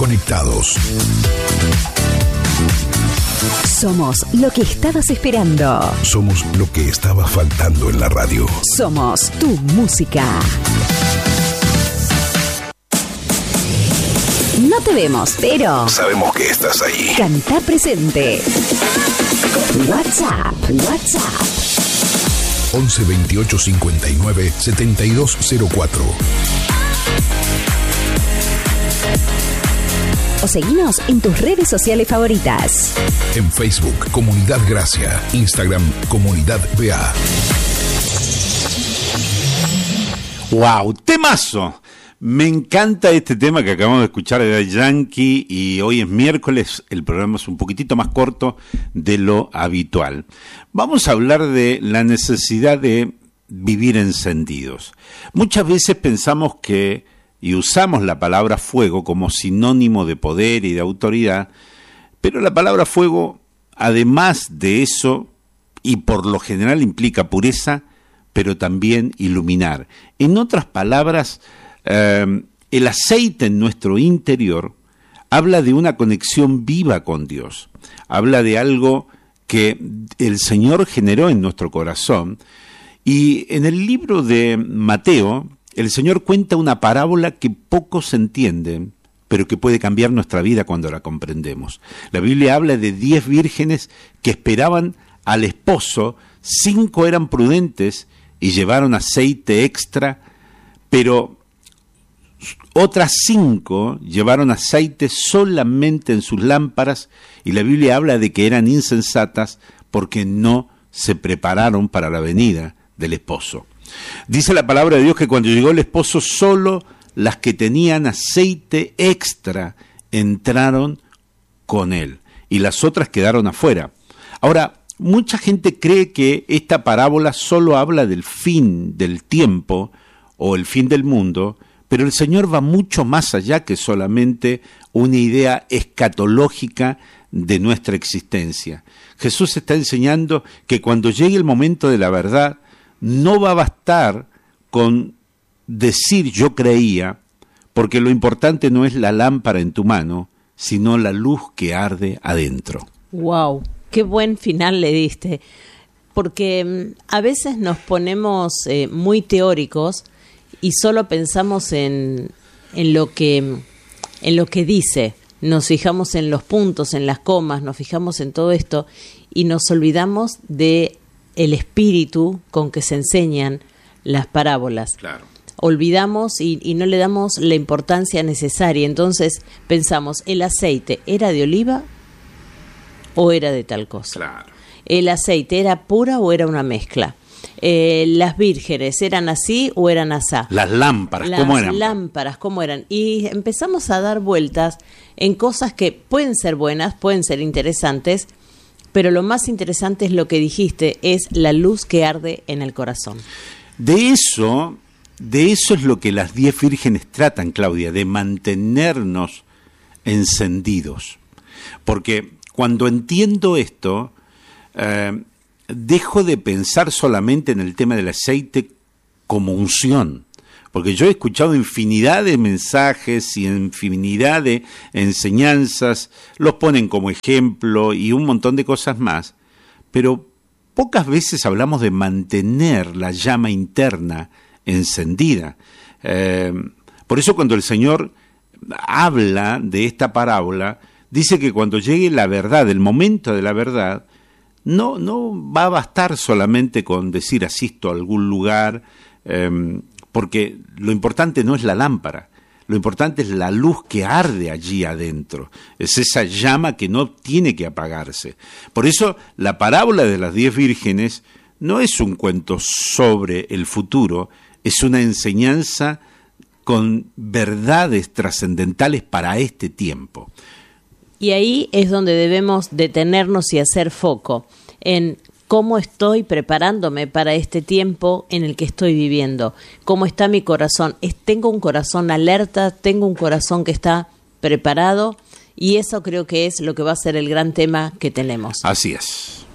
conectados. Somos lo que estabas esperando. Somos lo que estaba faltando en la radio. Somos tu música. No te vemos, pero sabemos que estás ahí. Cantá presente. WhatsApp. 11 28 59 7204. O seguinos en tus redes sociales favoritas. En Facebook, Comunidad Gracia. Instagram, Comunidad BA. ¡Wow! ¡Temazo! Me encanta este tema que acabamos de escuchar de Daddy Yankee, y hoy es miércoles, el programa es un poquitito más corto de lo habitual. Vamos a hablar de la necesidad de vivir encendidos. Muchas veces pensamos que, y usamos la palabra fuego como sinónimo de poder y de autoridad, pero la palabra fuego, además de eso, y por lo general implica pureza, pero también iluminar. En otras palabras, el aceite en nuestro interior habla de una conexión viva con Dios, habla de algo que el Señor generó en nuestro corazón. Y en el libro de Mateo, el Señor cuenta una parábola que pocos entienden, pero que puede cambiar nuestra vida cuando la comprendemos. La Biblia habla de 10 vírgenes que esperaban al esposo, 5 eran prudentes y llevaron aceite extra, pero otras 5 llevaron aceite solamente en sus lámparas, y la Biblia habla de que eran insensatas porque no se prepararon para la venida del esposo. Dice la palabra de Dios que cuando llegó el esposo, solo las que tenían aceite extra entraron con él, y las otras quedaron afuera. Ahora, mucha gente cree que esta parábola solo habla del fin del tiempo o el fin del mundo, pero el Señor va mucho más allá que solamente una idea escatológica de nuestra existencia. Jesús está enseñando que cuando llegue el momento de la verdad, no va a bastar con decir yo creía, porque lo importante no es la lámpara en tu mano, sino la luz que arde adentro. ¡Wow! ¡Qué buen final le diste! Porque a veces nos ponemos muy teóricos y solo pensamos en lo que dice, nos fijamos en los puntos, en las comas, nos fijamos en todo esto y nos olvidamos de el espíritu con que se enseñan las parábolas. Claro. Olvidamos y no le damos la importancia necesaria. Entonces pensamos, ¿el aceite era de oliva o era de tal cosa? Claro. ¿El aceite era pura o era una mezcla? Las vírgenes, ¿eran así o eran asá? Las lámparas, ¿cómo eran? Las lámparas, ¿cómo eran? Y empezamos a dar vueltas en cosas que pueden ser buenas, pueden ser interesantes, pero lo más interesante es lo que dijiste, es la luz que arde en el corazón. De eso es lo que las 10 vírgenes tratan, Claudia, de mantenernos encendidos. Porque cuando entiendo esto, dejo de pensar solamente en el tema del aceite como unción, porque yo he escuchado infinidad de mensajes y infinidad de enseñanzas, los ponen como ejemplo y un montón de cosas más, pero pocas veces hablamos de mantener la llama interna encendida. Por eso cuando el Señor habla de esta parábola, dice que cuando llegue la verdad, el momento de la verdad, no va a bastar solamente con decir asisto a algún lugar, porque lo importante no es la lámpara, lo importante es la luz que arde allí adentro, es esa llama que no tiene que apagarse. Por eso la parábola de las 10 vírgenes no es un cuento sobre el futuro, es una enseñanza con verdades trascendentales para este tiempo. Y ahí es donde debemos detenernos y hacer foco en cómo estoy preparándome para este tiempo en el que estoy viviendo, cómo está mi corazón. Tengo un corazón alerta, tengo un corazón que está preparado, y eso creo que es lo que va a ser el gran tema que tenemos. Así es.